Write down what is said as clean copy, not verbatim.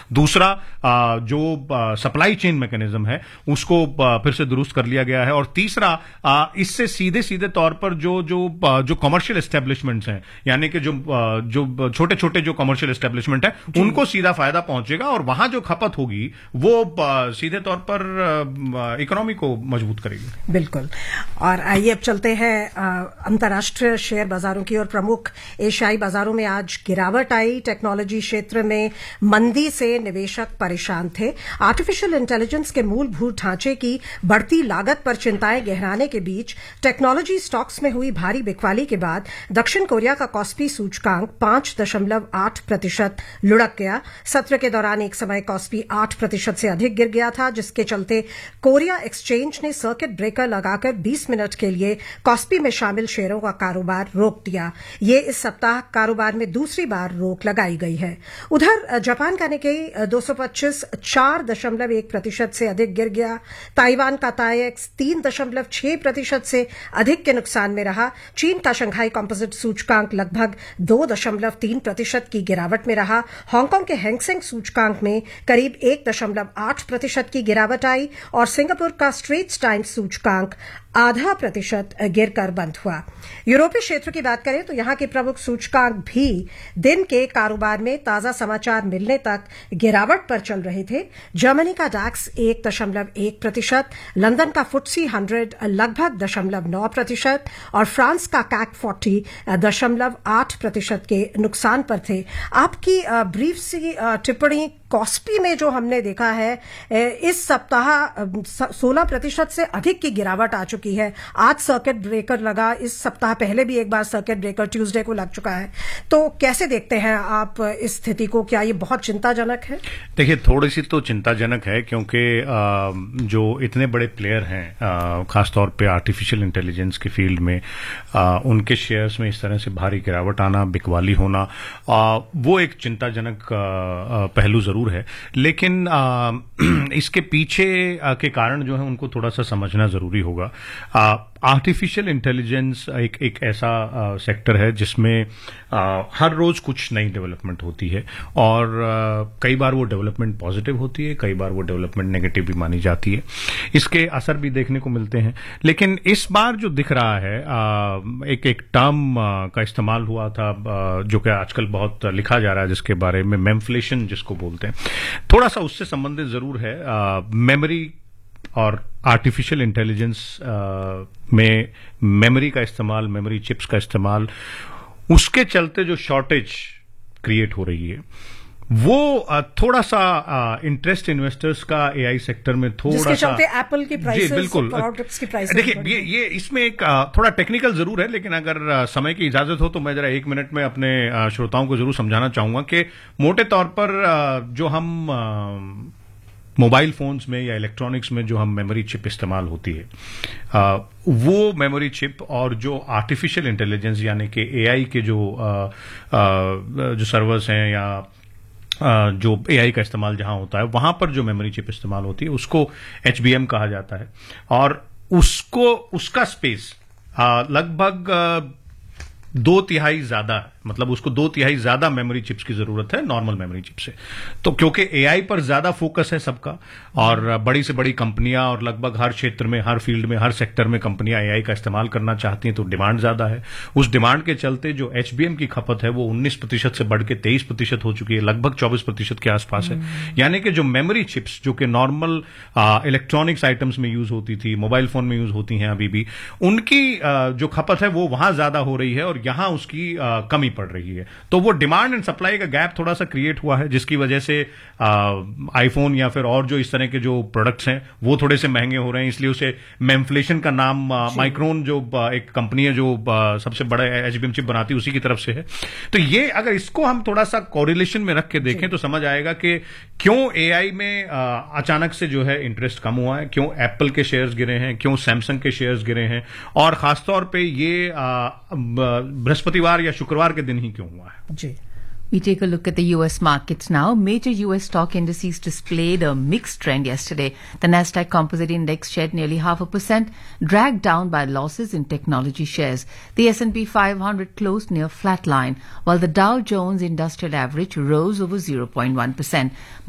दूसरा जो supply chain mechanism है उसको फिर से दुरुस्त कर लिया गया है, और तीसरा इससे सीधे सीधे तौर पर जो कमर्शियल एस्टेब्लिशमेंट्स हैं, यानी कि जो छोटे छोटे जो कमर्शियल एस्टेब्लिशमेंट है उनको सीधा फायदा पहुंचेगा, और वहां जो खपत होगी वो सीधे तौर पर इकोनॉमी को मजबूत करेगी। बिल्कुल। और आइए अब चलते हैं अंतर्राष्ट्रीय शेयर बाजारों की ओर। प्रमुख एशियाई बाजारों में आज गिरावट आई। टेक्नोलॉजी क्षेत्र में मंदी से निवेशक परेशान थे। आर्टिफिशियल इंटेलिजेंस के मूलभूत ढांचे की बढ़ती लागत पर चिंताएं गहराने के बीच टेक्नोलॉजी स्टॉक्स में हुई भारी बिकवाली के बाद दक्षिण कोरिया का कॉस्पी सूचकांक 5.8% लुढ़क गया। सत्र के दौरान एक समय कॉस्पी 8% से अधिक गिर गया था, जिसके चलते कोरिया एक्सचेंज ने सर्किट ब्रेकर लगाकर 20 मिनट के लिए कॉस्पी में शामिल शेयरों का कारोबार रोक दिया। ये इस सप्ताह कारोबार में दूसरी बार रोक लगाई गई है। उधर जापान का निक्केई 225 4.1% से अधिक गिर गया। ताइवान का ताइएक्स 3.6% से अधिक के नुकसान में रहा। चीन का शंघाई कंपोजिट सूचकांक लगभग 2.3% की गिरावट में रहा। हांगकांग के हैंगसेंग सूचकांक में करीब 1.8% की गिरावट आई, और सिंगापुर का स्ट्रेट्स टाइम्स सूचकांक 0.5% गिरकर बंद हुआ। यूरोपीय क्षेत्र की बात करें तो यहां के प्रमुख सूचकांक भी दिन के कारोबार में ताजा समाचार मिलने तक गिरावट पर चल रहे थे। जर्मनी का डैक्स 1.1%, लंदन का FTSE 100 लगभग 0.9% और फ्रांस का CAC 40 0.8% के नुकसान पर थे। आपकी ब्रीफ सी टिप्पणी कॉस्पी में जो हमने देखा है इस सप्ताह 16% से अधिक की गिरावट आ चुकी है। आज सर्किट ब्रेकर लगा, इस सप्ताह पहले भी एक बार सर्किट ब्रेकर ट्यूसडे को लग चुका है। तो कैसे देखते हैं आप इस स्थिति को? क्या ये बहुत चिंताजनक है? देखिए, थोड़ी सी तो चिंताजनक है, क्योंकि जो इतने बड़े प्लेयर हैं खासतौर पे आर्टिफिशियल इंटेलिजेंस के फील्ड में, उनके शेयर्स में इस तरह से भारी गिरावट आना, बिकवाली होना, वो एक चिंताजनक पहलू जरूर है। लेकिन इसके पीछे के कारण जो है उनको थोड़ा सा समझना जरूरी होगा। आर्टिफिशियल इंटेलिजेंस एक ऐसा सेक्टर है जिसमें हर रोज कुछ नई डेवलपमेंट होती है, और कई बार वो डेवलपमेंट पॉजिटिव होती है, कई बार वो डेवलपमेंट नेगेटिव भी मानी जाती है। इसके असर भी देखने को मिलते हैं। लेकिन इस बार जो दिख रहा है, एक टर्म का इस्तेमाल हुआ था जो कि आजकल बहुत लिखा जा रहा है, जिसके बारे में मेमफ्लेशन जिसको बोलते हैं, थोड़ा सा उससे संबंधित जरूर है। मेमोरी और आर्टिफिशियल इंटेलिजेंस में मेमोरी का इस्तेमाल, मेमोरी चिप्स का इस्तेमाल, उसके चलते जो शॉर्टेज क्रिएट हो रही है, वो थोड़ा सा इंटरेस्ट इन्वेस्टर्स का एआई सेक्टर में थोड़ा सा, जिसके चलते एप्पल की प्राइसेस, बिल्कुल प्रोडक्ट्स की प्राइसेस, देखिए ये इसमें एक थोड़ा टेक्निकल जरूर है, लेकिन अगर समय की इजाजत हो तो मैं जरा 1 मिनट में अपने श्रोताओं को जरूर समझाना चाहूंगा कि मोटे तौर पर जो हम मोबाइल फोन्स में या इलेक्ट्रॉनिक्स में जो हम मेमोरी चिप इस्तेमाल होती है, वो मेमोरी चिप और जो आर्टिफिशियल इंटेलिजेंस यानी कि एआई के जो सर्वर्स हैं या जो एआई का इस्तेमाल जहां होता है, वहां पर जो मेमोरी चिप इस्तेमाल होती है उसको HBM कहा जाता है, और उसका स्पेस लगभग 2/3 ज्यादा है। मतलब उसको 2/3 ज्यादा मेमोरी चिप्स की जरूरत है नॉर्मल मेमोरी चिप से। तो क्योंकि एआई पर ज्यादा फोकस है सबका, और बड़ी से बड़ी कंपनियां और लगभग हर क्षेत्र में, हर फील्ड में, हर सेक्टर में कंपनियां एआई का इस्तेमाल करना चाहती हैं, तो डिमांड ज्यादा है। उस डिमांड के चलते जो HBM की खपत है वो 19% से बढ़ के 23% हो चुकी है, लगभग 24% के आसपास है। यानी कि जो मेमोरी चिप्स जो कि नॉर्मल इलेक्ट्रॉनिक्स आइटम्स में यूज होती थी, मोबाइल फोन में यूज होती हैं अभी भी, उनकी जो खपत है वो वहां ज्यादा हो रही है और यहां उसकी कमी पड़ रही है। तो वो डिमांड एंड सप्लाई का गैप थोड़ा सा क्रिएट हुआ है, जिसकी वजह से आईफोन या फिर और जो इस तरह के जो प्रोडक्ट्स हैं वो थोड़े से महंगे हो रहे हैं। इसलिए उसे मेमफ्लेशन का नाम माइक्रोन जो एक कंपनी है जो सबसे बड़ा HBM चिप बनाती है उसी की तरफ से है। तो ये अगर इसको हम थोड़ा सा कोरिलेशन में रख के देखें तो समझ आएगा कि क्यों एआई में अचानक से जो है इंटरेस्ट कम हुआ है, क्यों एप्पल के शेयर्स गिरे हैं, क्यों सैमसंग के शेयर्स गिरे हैं, और खासतौर पे ये बृहस्पतिवार या शुक्रवार के दिन ही क्यों हुआ है। जी। We take a look at the US markets now. Major US stock indices displayed a mixed trend yesterday. The Nasdaq Composite Index shed nearly 0.5%, dragged down by losses in technology shares. The S&P 500 closed near flatline, while the Dow Jones Industrial Average rose over 0.1%.